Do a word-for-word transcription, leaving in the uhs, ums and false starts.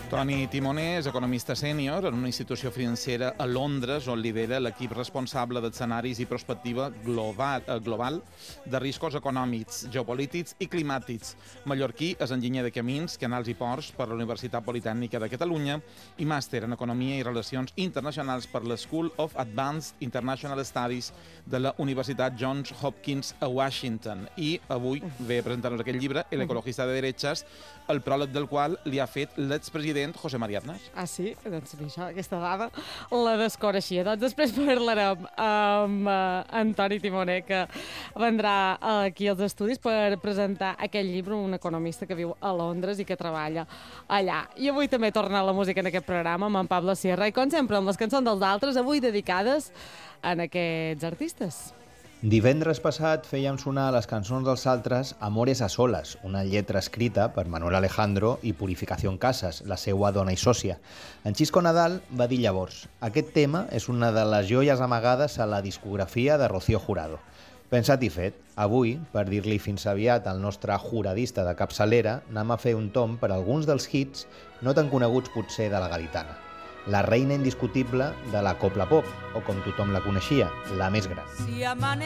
Toni Timoner és economista sènior en una institució financera a Londres, on lidera l'equip responsable d'escenaris i prospectiva global, eh, global de riscos econòmics, geopolítics i climàtics. Mallorquí és enginyer de camins, canals i ports per la Universitat Politècnica de Catalunya i màster en Economia i Relacions Internacionals per la School of Advanced International Studies de la Universitat Johns Hopkins a Washington. I avui ve a presentar-nos aquest llibre, El ecologista de derechas, el pròleg del qual li ha fet l'expresident José María Aznar. Ah, sí? Doncs això, aquesta dada la desconeixia. Doncs després parlarem amb uh, Antoni Timoner, que vendrà aquí als estudis per presentar aquest llibre, un economista que viu a Londres i que treballa allà. I avui també torna la música en aquest programa amb en Pablo Sierra i, com sempre, amb les cançons dels altres, avui dedicades a aquests artistes. Divendres passat fèiem sonar les cançons dels altres Amores a soles, una lletra escrita per Manuel Alejandro i Purificación Casas, la seua dona i sòcia. En Xisco Nadal va dir llavors: aquest tema és una de les joies amagades a la discografia de Rocío Jurado. Pensat i fet, avui, per dir-li fins aviat al nostre juradista de capçalera, anem a fer un tom per alguns dels hits no tan coneguts potser de la gaditana. La reina indiscutible de la copla pop, o com tothom la coneixia, la més gran. Si